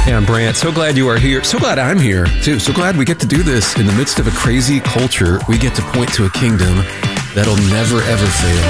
Yeah, I'm Brant. So glad you are here. So glad I'm here, too. So glad we get to do this in the midst of a crazy culture. We get to point to a kingdom that'll never, ever fail.